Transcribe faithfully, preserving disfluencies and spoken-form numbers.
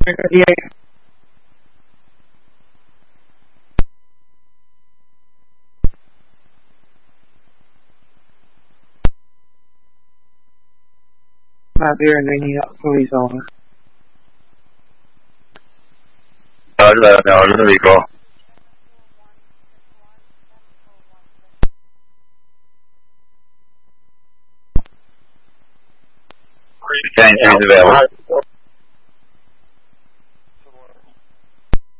Yeah. Out there and then you got police on it. Hola, ahora lo digo. Ten trees available.